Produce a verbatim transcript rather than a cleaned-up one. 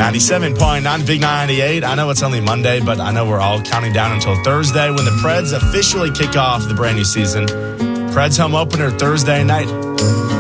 ninety-seven point nine Big ninety-eight. I know it's only Monday, but I know we're all counting down until Thursday when the Preds officially kick off the brand new season. Preds home opener Thursday night.